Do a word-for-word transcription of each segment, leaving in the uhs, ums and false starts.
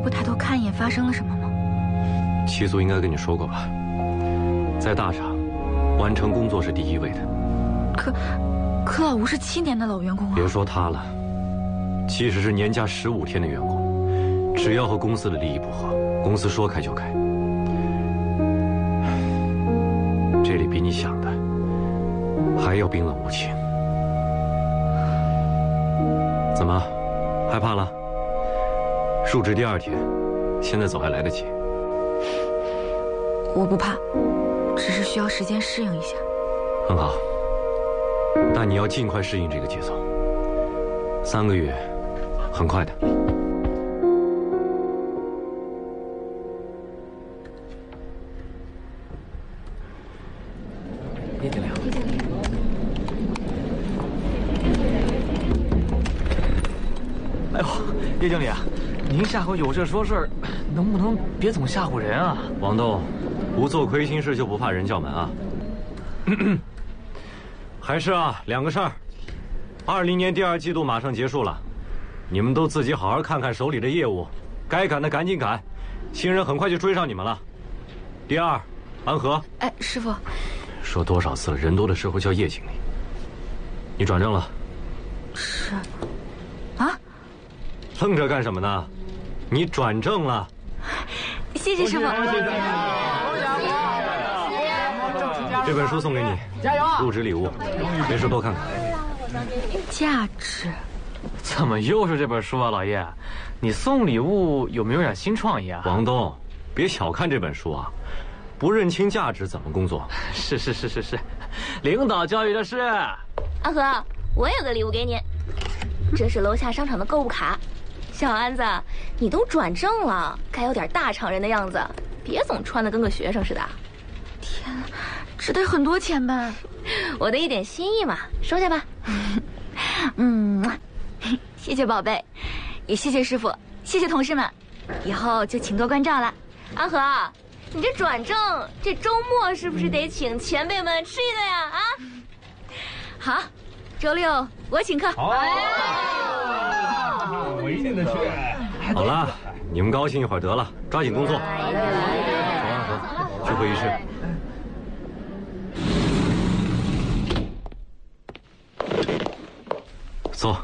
不抬头看一眼发生了什么吗？ 七素应该跟你说过吧，在大厂，完成工作是第一位的。 可，可老吴是七年的老员工啊。 别说他了，即使是年假十五天的员工，只要和公司的利益不合，公司说开就开。这里比你想的还要冰冷无情。怎么，害怕了？入职第二天，现在走还来得及。 我不怕，只是需要时间适应一下。 很好，但你要尽快适应这个节奏。三个月，很快的。 叶经理， 叶经理， 哎呦，叶经理，您下回有事说事儿，能不能别总吓唬人啊？ 王栋，不做亏心事就不怕人叫门啊。还是啊，两个事儿。二零年第二季度马上结束了，你们都自己好好看看手里的业务，该赶的赶紧赶，新人很快就追上你们了。第二，安和。 哎，师傅， 说多少次了，人多的时候叫叶经理。你转正了。 是。啊？ 愣着干什么呢？你转正了。 谢谢师傅。 这本书送给你， 加油！ 入职礼物，没事多看看。 价值？ 怎么又是这本书啊，老叶？你送礼物有没有点新创意啊？ 王东，别小看这本书啊，不认清价值怎么工作？ 是是是是是，领导教育的是。 安和，我有个礼物给你，这是楼下商场的购物卡。小安子，你都转正了，该有点大厂人的样子，别总穿得跟个学生似的。 天哪，这得很多钱吧？ 我的一点心意嘛，收下吧。 嗯，谢谢宝贝，也谢谢师傅，谢谢同事们，以后就请多关照了。 安和，你这转正，这周末是不是得请前辈们吃一顿呀？啊？ 好，周六我请客。 好，我一定得去。 好了，你们高兴一会儿得了，抓紧工作。走，安和，去会议室。坐。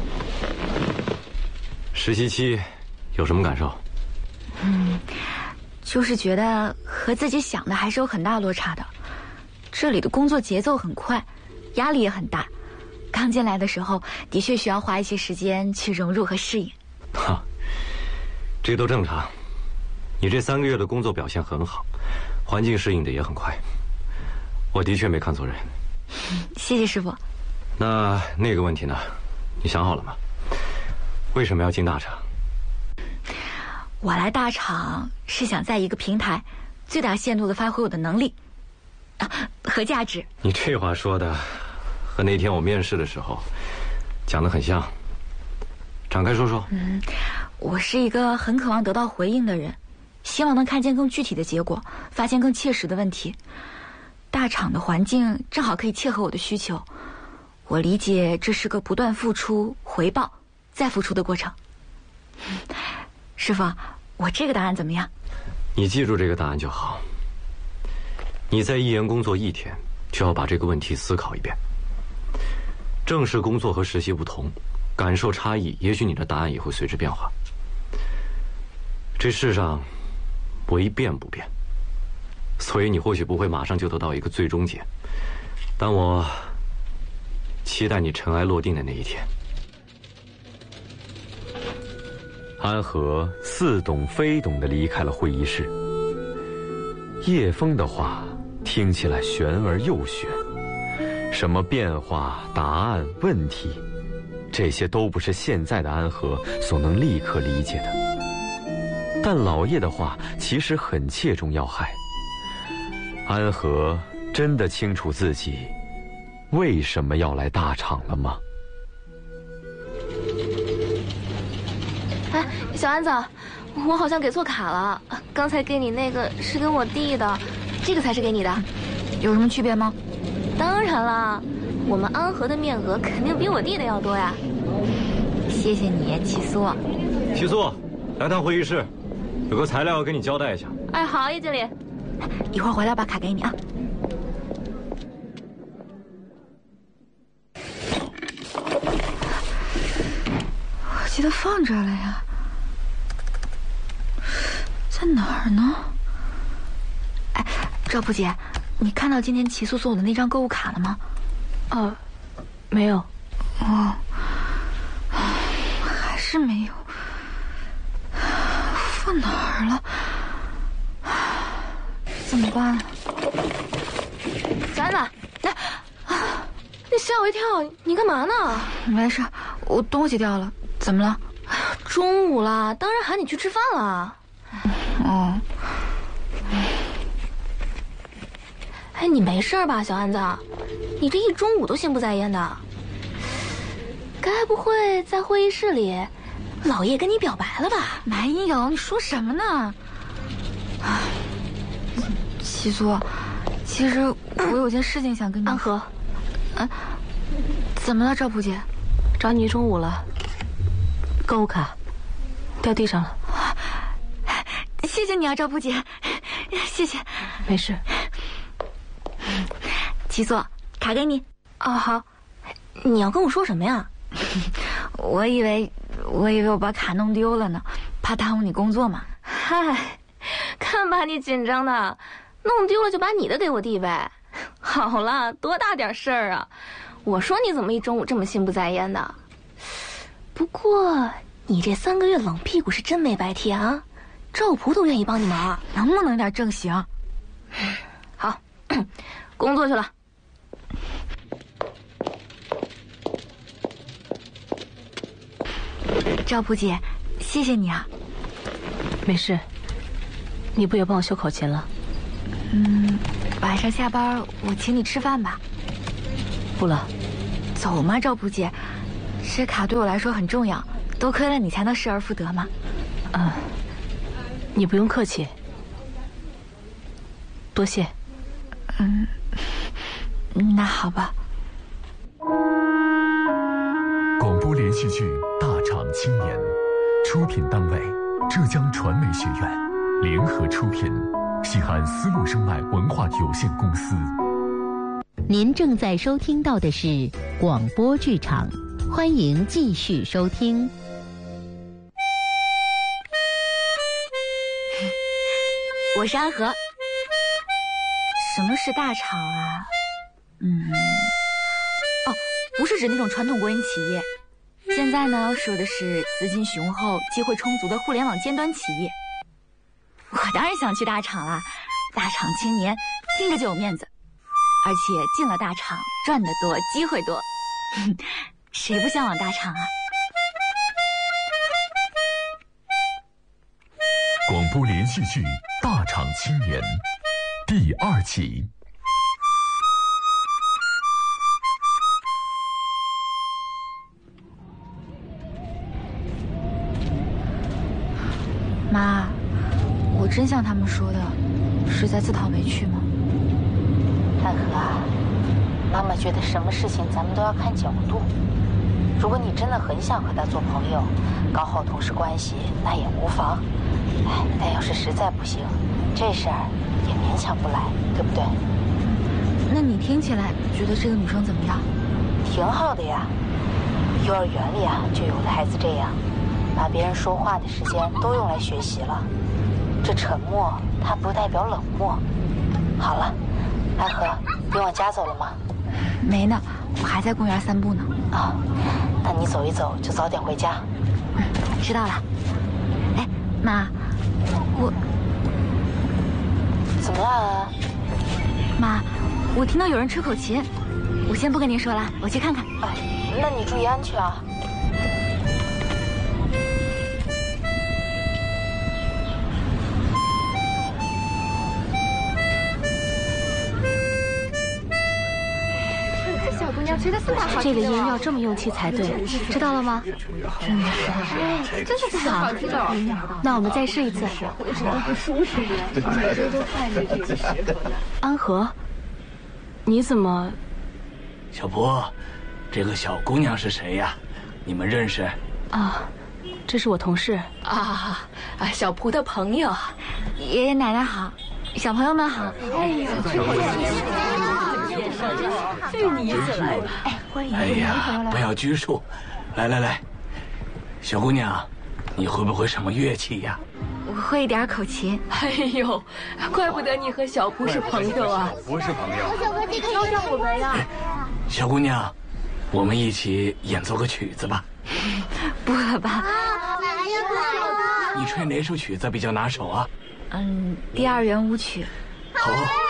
实习期有什么感受？ 嗯，就是觉得和自己想的还是有很大落差的。这里的工作节奏很快，压力也很大。刚进来的时候，的确需要花一些时间去融入和适应。 哈，这都正常。你这三个月的工作表现很好，环境适应的也很快。我的确没看错人。 谢谢师傅。 那那个问题呢？你想好了吗？为什么要进大厂？ 我来大厂是想在一个平台最大限度地发挥我的能力啊和价值。 你这话说的和那天我面试的时候讲得很像，展开说说。 嗯，我是一个很渴望得到回应的人，希望能看见更具体的结果，发现更切实的问题。大厂的环境正好可以切合我的需求，我理解这是个不断付出、回报、再付出的过程。师傅，我这个答案怎么样？ 你记住这个答案就好。你在一研工作一天，就要把这个问题思考一遍。正式工作和实习不同，感受差异，也许你的答案也会随之变化。这世上唯变不变，所以你或许不会马上就得到一个最终解，但我期待你尘埃落定的那一天。 安和似懂非懂地离开了会议室。叶枫的话听起来玄而又玄，什么变化、答案、问题，这些都不是现在的安和所能立刻理解的。但老叶的话其实很切中要害。安和真的清楚自己为什么要来大厂了吗？ 哎，小安子，我好像给错卡了，刚才给你那个是给我弟的，这个才是给你的。 有什么区别吗？ 当然了，我们安和的面额肯定比我弟的要多呀。 谢谢你，齐素。 齐素， 来趟会议室，有个材料要跟你交代一下。 哎，好，叶经理， 一会儿回来把卡给你啊。我记得放这儿了呀，在哪儿呢？哎，赵普姐，你看到今天齐素送我的那张购物卡了吗？ 呃，没有。 哦，还是没有。放哪儿了？怎么办？ 小安子，来，你吓我一跳，你干嘛呢？ 没事，我东西掉了。怎么了？ 中午了，当然喊你去吃饭了。 哦。 哎，你没事吧，小安子？你这一中午都心不在焉的，该不会在会议室里，老叶跟你表白了吧？ 没有，你说什么呢？齐素，其实我有件事情想跟你。 安和， 啊，怎么了，赵普姐？ 找你一中午了，购物卡掉地上了。 谢谢你啊，赵普姐，谢谢。 没事。 齐素，卡给你。 哦，好。你要跟我说什么呀？ 我以为，我以为我把卡弄丢了呢，怕耽误你工作嘛。 嗨，看把你紧张的，弄丢了就把你的给我递呗。好了，多大点事儿啊！我说你怎么一中午这么心不在焉的？不过你这三个月冷屁股是真没白贴啊！赵普都愿意帮你忙， 能不能有点正形？ 好，工作去了。 赵普姐，谢谢你啊。 没事，你不也帮我修口琴了？ 嗯，晚上下班我请你吃饭吧。 不了。 走嘛，赵普姐，这卡对我来说很重要，多亏了你才能失而复得嘛。 嗯，你不用客气，多谢。 嗯，那好吧。 广播连续剧《大厂青年》，出品单位浙江传媒学院，联合出品，西汉丝路声脉文化有限公司。 您正在收听到的是广播剧场，欢迎继续收听。 我是安和。什么是大厂啊？嗯，哦，不是指那种传统国营企业。现在呢，说的是资金雄厚、机会充足的互联网尖端企业。我当然想去大厂啦，大厂青年听着就有面子，而且进了大厂赚得多，机会多，谁不向往大厂啊？ 广播连续剧《大厂青年》第二集。 妈，我真像他们说的，是在自讨没趣吗？ 安和啊，妈妈觉得什么事情咱们都要看角度。如果你真的很想和他做朋友，搞好同事关系，那也无妨。哎，但要是实在不行，这事儿也勉强不来，对不对？ 那你听起来觉得这个女生怎么样？ 挺好的呀。幼儿园里啊，就有的孩子这样，把别人说话的时间都用来学习了。这沉默，它不代表冷漠。好了，安和，你往家走了吗？ 没呢，我还在公园散步呢。 啊、哦，那你走一走，就早点回家。 嗯，知道了。哎，妈，我怎么了啊？ 妈，我听到有人吹口琴，我先不跟您说了，我去看看。 哎，那你注意安全啊。 这个音要这么用气才对，知道了吗？ 真的是， 真的是好。那我们再试一次。安和，你怎么？ 小波，这个小姑娘是谁呀？你们认识？ 啊， 这是我同事啊啊，小蒲的朋友。 爷爷奶奶好，小朋友们好。哎呦， 是你一起来的，哎，欢迎！ 哎呀，不要拘束，来来来，小姑娘，你会不会什么乐器呀？ 我会一点口琴。 哎呦，怪不得你和小蒲是朋友啊！ 不是朋友， 小哥，这个教教我们呀。 小姑娘，我们一起演奏个曲子吧。 不了吧？ 你吹哪首曲子比较拿手啊？ 嗯，第二圆舞曲。 好。